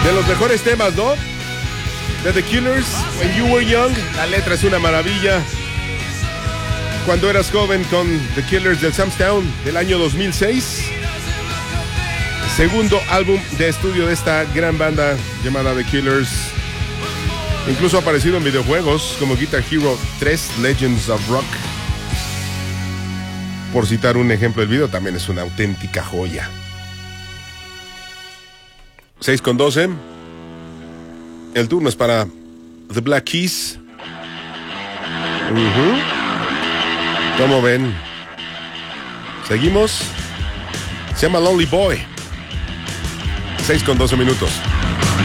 De los mejores temas, ¿no? De The Killers, When You Were Young. La letra es una maravilla. Cuando eras joven, con The Killers del Sam's Town del año 2006. Segundo álbum de estudio de esta gran banda llamada The Killers. Incluso ha aparecido en videojuegos como Guitar Hero 3 Legends of Rock. Por citar un ejemplo, el video también es una auténtica joya. 6:12. El turno es para The Black Keys. ¿Cómo ven? Seguimos. Se llama Lonely Boy. 6:12 minutos.